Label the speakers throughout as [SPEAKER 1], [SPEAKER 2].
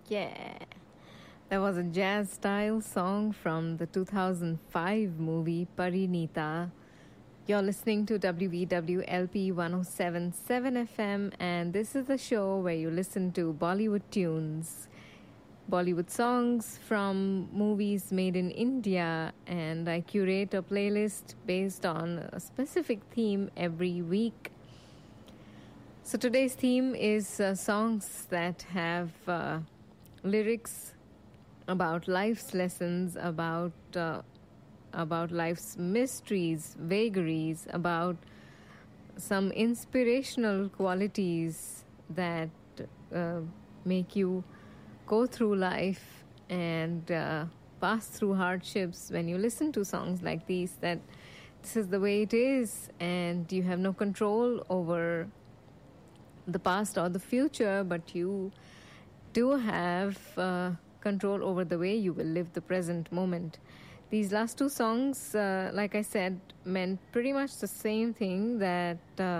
[SPEAKER 1] Yeah. That was a jazz style song from the 2005 movie Parinita. You're listening to WVWLP 1077 FM, and this is the show where you listen to Bollywood tunes, Bollywood songs from movies made in India, and I curate a playlist based on a specific theme every week. So today's theme is songs that have lyrics about life's lessons, about life's mysteries, vagaries, about some inspirational qualities that make you go through life and pass through hardships. When you listen to songs like these, that this is the way it is, and you have no control over the past or the future, but you do have control over the way you will live the present moment. These last two songs, like I said, meant pretty much the same thing, that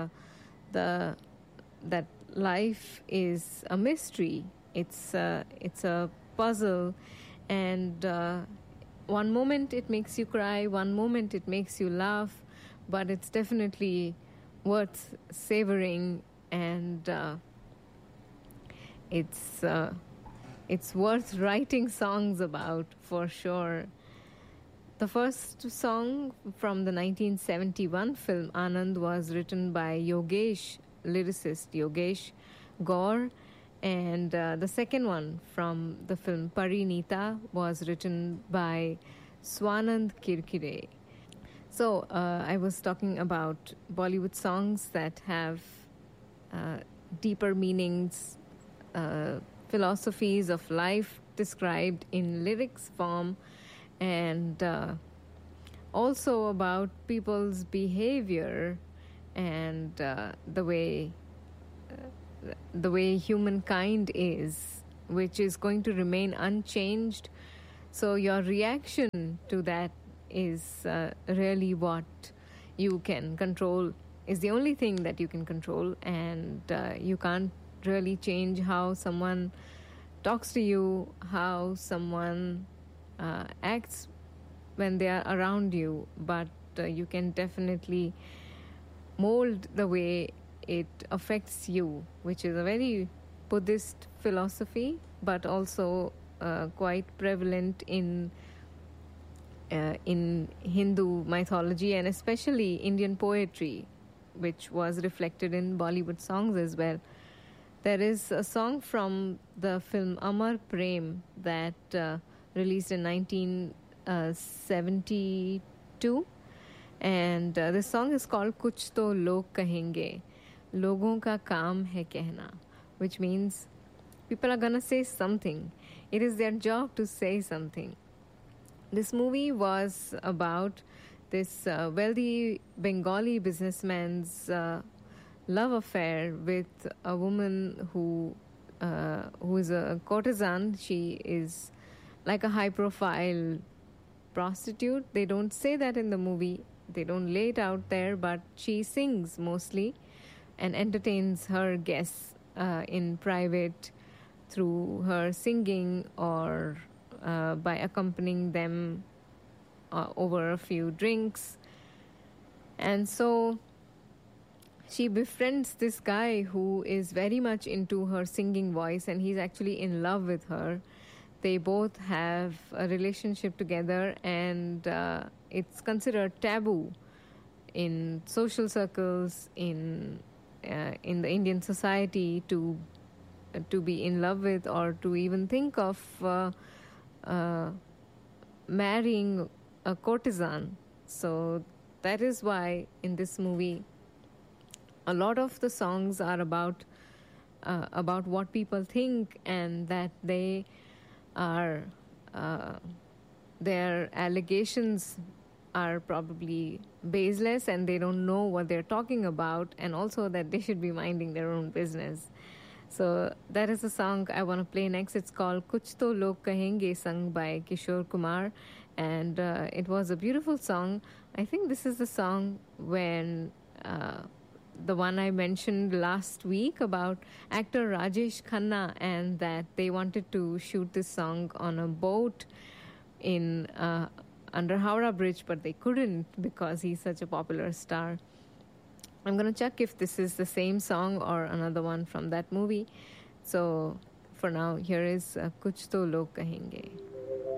[SPEAKER 1] that life is a mystery. It's a puzzle, and one moment it makes you cry, one moment it makes you laugh, but it's definitely worth savoring, and it's worth writing songs about for sure. The first song from the 1971 film Anand was written by lyricist Yogesh Gaur, and the second one from the film Parinita was written by Swanand Kirkire. So I was talking about Bollywood songs that have deeper meanings, philosophies of life described in lyrics form, and also about people's behavior and the way humankind is, which is going to remain unchanged. So your reaction to that is really what you can control, is the only thing that you can control, and you can't really change how someone talks to you, how someone acts when they are around you, but you can definitely mold the way it affects you, which is a very Buddhist philosophy, but also quite prevalent in Hindu mythology, and especially Indian poetry, which was reflected in Bollywood songs as well. There is a song from the film Amar Prem that released in 1972, and this song is called Kuch To Log Kahenge, Logon Ka Kaam Hai Kehna, which means people are gonna say something. It is their job to say something. This movie was about this wealthy Bengali businessman's love affair with a woman who is a courtesan. She is like a high-profile prostitute. They don't say that in the movie. They don't lay it out there, but she sings mostly and entertains her guests in private through her singing or by accompanying them over a few drinks. And so she befriends this guy who is very much into her singing voice, and he's actually in love with her. They both have a relationship together, and it's considered taboo in social circles in the Indian society to be in love with, or to even think of marrying a courtesan. So that is why in this movie a lot of the songs are about what people think, and that they are their allegations are probably baseless, and they don't know what they're talking about, and also that they should be minding their own business. So that is the song I want to play next. It's called Kuch To Log Kahenge, sung by Kishore Kumar, and it was a beautiful song. I think this is the song when the one I mentioned last week about actor Rajesh Khanna, and that they wanted to shoot this song on a boat in under Howrah Bridge, but they couldn't because he's such a popular star. I'm gonna check if this is the same song or another one from that movie. So for now, here is Kuch To Log Kahenge.